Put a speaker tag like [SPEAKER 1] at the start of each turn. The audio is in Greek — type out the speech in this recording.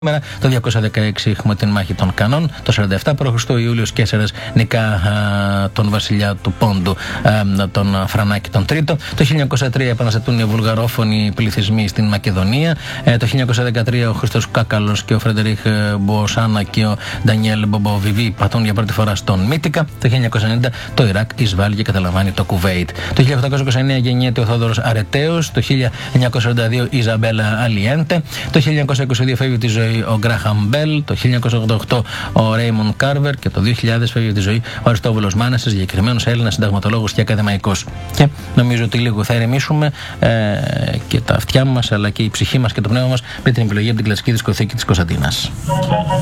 [SPEAKER 1] Το 216 έχουμε την μάχη των Κανών. Το 47 π.Χ. ο Ιούλιος Καίσαρας νικά τον βασιλιά του Πόντου, τον Φρανάκη τον Τρίτο. Το 1903 επαναστατούν οι βουλγαρόφωνοι πληθυσμοί στην Μακεδονία. Το 1913 ο Χριστός Κάκαλος και ο Φρεντερίχ Μποσάνα και ο Ντανιέλ Μπομποβιβί πατούν για πρώτη φορά στον Μύτικα. Το 1990 το Ιράκ εισβάλλει και καταλαμβάνει το Κουβέιτ. Το 1829 γεννιέται ο Θόδωρος Αρεταίος. Το 1942 η Ιζαμπέλα Αλιέντε. Το 1922 φεύγει τη ζωή ο Γκράχαμ Μπέλ, το 1988 ο Ρέιμον Κάρβερ και το 2000 φεύγει τη ζωή ο Αριστόβουλος Μάνασης, συγκεκριμένος Έλληνας συνταγματολόγος και ακαδημαϊκός. Και νομίζω ότι λίγο θα ηρεμήσουμε και τα αυτιά μας αλλά και η ψυχή μας και το πνεύμα μας με την επιλογή από την κλασική δισκοθήκη της Κωνσταντίνας.